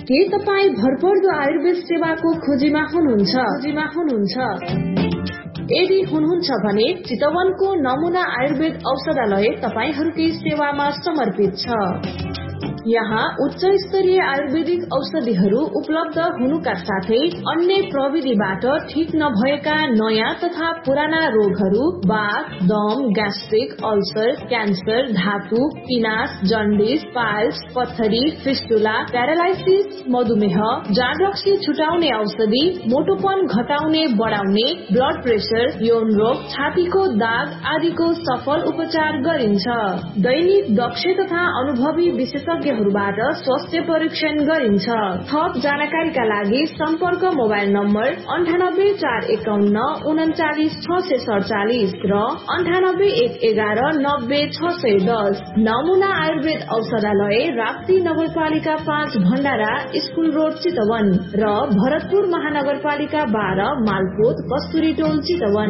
के तपाईँ भरपर्दो आयुर्वेद सेवाको खोजीमा हुनुहुन्छ? यदि हुनुहुन्छ भने चितवनको नमुना आयुर्वेद औषधालय तपाईहरूकै सेवामा समर्पित छ। यहाँ उच्च स्तरीय आयुर्वेदिक औषधिहरू उपलब्ध हुनुका साथै अन्य प्रविधिबाट ठीक नभएका नयाँ तथा पुराना रोगहरू बाथ, दम, ग्यास्ट्रिक, अल्सर, क्यान्सर, धातु, पिनास, जन्डिस, पाइल्स, पत्थरी, फिस्टुला, प्यारालाइसिस, मधुमेह, जाँड रक्सी छुटाउने औषधि, मोटोपन घटाउने बढाउने, ब्लड प्रेसर, यौन रोग, छातीको दाग आदिको सफल उपचार गरिन्छ। दैनिक दक्ष तथा अनुभवी विशेषज्ञ स्वास्थ्य परीक्षण गरिन्छ। थप जानकारीका लागि सम्पर्क मोबाइल नम्बर 9841599647 र 9811900610। नमुना आयुर्वेद औषधालय राप्ती नगरपालिका 5 भण्डारा स्कुल रोड चितवन र भरतपुर महानगरपालिका 12 मालपोत कस्तुरी टोल चितवन।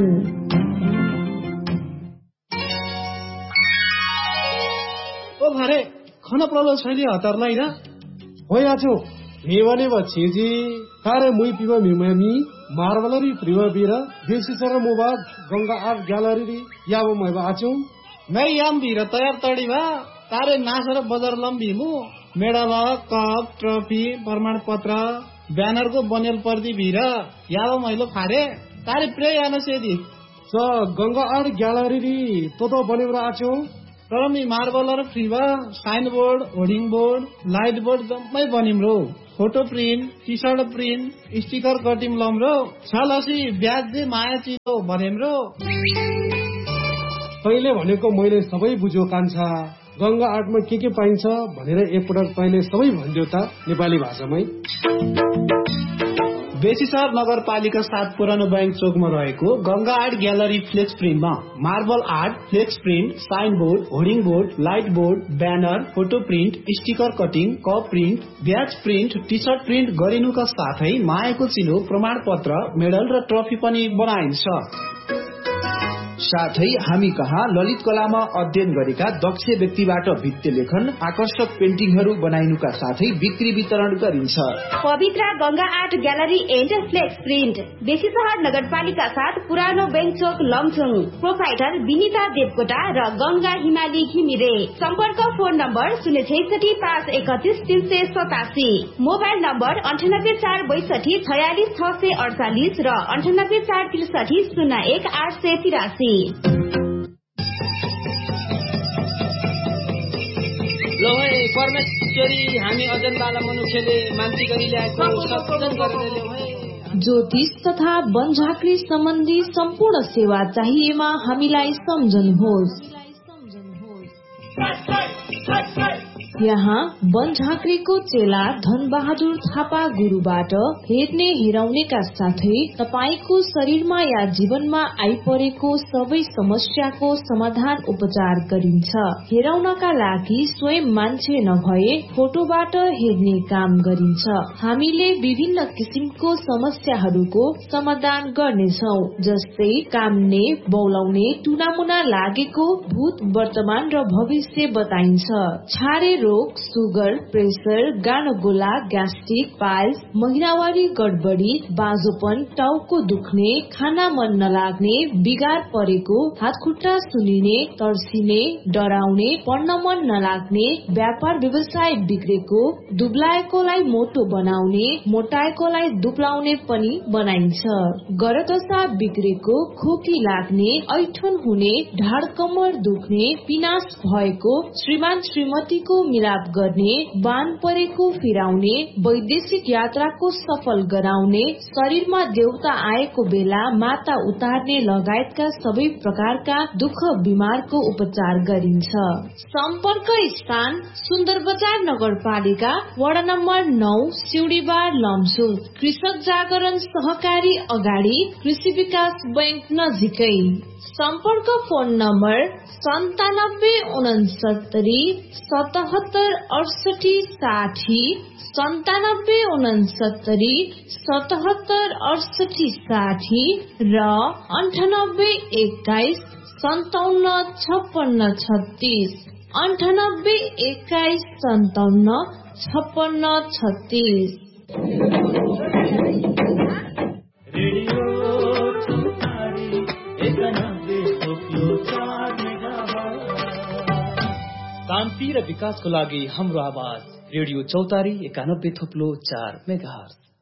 ओ भरे खाना प्रबल छैन हतारलाई ना होय आछो हेवने बछेजी तारे मुई पिबा मिमामी मार्बलरी प्रिमबिरा देशी सर मोबाग गंगा आर्ट ग्यालरी याबो मैबा आछो मै याम बिरा तयार तडीबा तारे नासर बजार लम्बीमु मेडल कप ट्रफी प्रमाण पत्र ब्यानर को बनेल पर्दी बिरा याबो मैलो फारे तारे प्रे यानो सेदी स गंगा आर्ट ग्यालरी तो बनेबरा आछो तरमी मार्बलर फ्रीबा sign board hoarding board light board जम्मै बनिम्रो photo print T short print sticker cutting लम्रो छलसी ब्याज दे माया चिलो भनेम्रो। तैले भनेको मैले सबै बुझ्यो कान्छा गंगा आर्टमा के पाइन्छ भनेर एकपटक तैले सबै भन्दियो त नेपाली भाषामै। बेसीसर नगरपालिका 7 पुरानो बैंक चोकमा रहेको Ganga art gallery flex प्रिन्टमा marble art, flex print, sign board, hoarding board, light board, banner, photo print, sticker cutting, cup print, ब्याज प्रिन्ट, टी सर्ट प्रिन्ट गरिनुका साथै मायाको चिलो, प्रमाण पत्र, मेडल र ट्रफी पनि बनाइन्छ। साथै हामी कहाँ ललित कलामा अध्ययन गरेका दक्ष व्यक्तिबाट भित्ते लेखन, आकर्षक पेन्टिङहरू बनाइनुका साथै बिक्री वितरण गरिन्छ। पवित्र Ganga art gallery and flex print Besisahar नगरपालिका 7 पुरानो बैंक चोक लमचुङ। प्रोप्राइटर विनिता देवकोटा र गंगा हिमाली घिमिरे। सम्पर्क फोन नम्बर 06153138687, मोबाइल नम्बर 9846264648 र 9846301883। लो है परमेश्वरी हामी अजन्ताला मनुष्यले मान्ति गरिरहेको सत्संग गरेर ल्याउ है। ज्योतिष तथा वनझाँक्री सम्बन्धी सम्पूर्ण सेवा चाहिएमा हामीलाई सम्झनुहोस्। यहाँ वनझाँक्रीको चेला धनबहादुर थापा गुरुबाट हेर्ने हेराउनेका साथै तपाईको शरीरमा या जीवनमा आइपरेको सबै समस्याको समाधान उपचार गरिन्छ। हेराउनका लागि स्वयं मान्छे नभए फोटोबाट हेर्ने काम गरिन्छ। हामीले विभिन्न किसिमको समस्याहरूको समाधान गर्नेछौ, जस्तै काम्ने, बौलाउने, टुनामुना लागेको, भूत, वर्तमान र भविष्य बताइन्छ। छारे रोग, सुगर, प्रेसर, गानोगोला, ग्यास्ट्रिक, पाइल्स, महिनावारी गडबडी, बाँझोपन, टाउको दुख्ने, खाना मन नलाग्ने, बिगार परेको, हात खुट्टा सुनिने, तर्सिने, डराउने, पढ्न मन नलाग्ने, व्यापार व्यवसाय बिग्रेको, दुब्लाएकोलाई मोटो बनाउने, मोटाएकोलाई दुब्लाउने पनि बनाइन्छ। गरदशा बिग्रेको, खोकी लाग्ने, ऐठन हुने, ढाड कमर दुख्ने, पिनास भएको, श्रीमान श्रीमतीको मिलाप गर्ने, बान परेको फिराउने, वैदेशिक यात्राको सफल गराउने, शरीरमा देउता आएको बेला माता उतार्ने लगायतका सबै प्रकारका दुःख बिमारको उपचार गरिन्छ। सम्पर्क स्थान सुन्दर बजार नगरपालिका वडा नम्बर 9 सिउडीबार लमसुङ, कृषक जागरण सहकारी अगाडि, कृषि विकास बैंक नजिकै। सम्पर्क फोन नम्बर 9769 77 68 60, 9769 77 68 60 र 9821 57 56 36, 9821 57 5636। शान्ति र विकासको लागि हाम्रो आवाज रेडियो चौतारी 91.4 मेगाहर्ज।